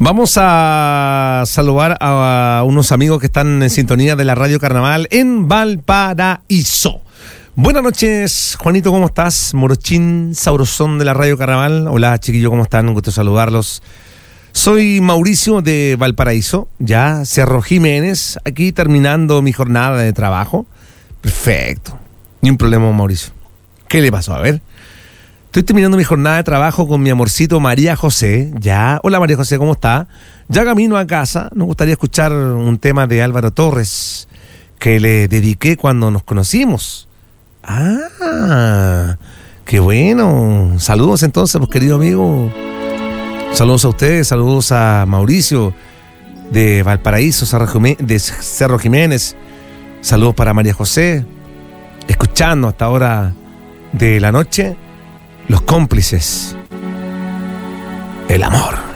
Vamos a saludar a unos amigos que están en sintonía de la Radio Carnaval en Valparaíso. Buenas noches, Juanito, ¿cómo estás? Morochín, sabrosón de la Radio Carnaval. Hola, chiquillos, ¿cómo están? Un gusto saludarlos. Soy Mauricio de Valparaíso, ya Cerro Jiménez, aquí terminando mi jornada de trabajo. Perfecto, ni un problema, Mauricio. ¿Qué le pasó? A ver. Estoy terminando mi jornada de trabajo con mi amorcito María José. Ya, hola María José, ¿cómo está? Ya camino a casa. Nos gustaría escuchar un tema de Álvaro Torres que le dediqué cuando nos conocimos. Ah, qué bueno. Saludos entonces, pues, querido amigo. Saludos a ustedes, saludos a Mauricio de Valparaíso, de Cerro Jiménez. Saludos para María José, escuchando hasta ahora de la noche. Los Cómplices, el amor.